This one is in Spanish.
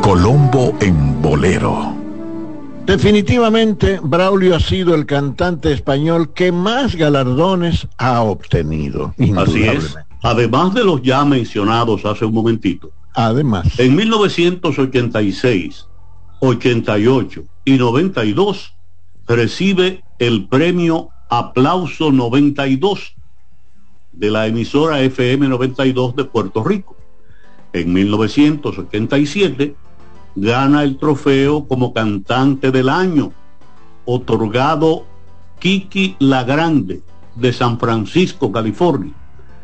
Colombo en Bolero. Definitivamente, Braulio ha sido el cantante español que más galardones ha obtenido. Así es. Además de los ya mencionados hace un momentito. Además. En 1986, 88 y 92 recibe el premio Aplauso 92 de la emisora FM 92 de Puerto Rico. En 1987 gana el trofeo como cantante del año, otorgado Kiki La Grande de San Francisco, California.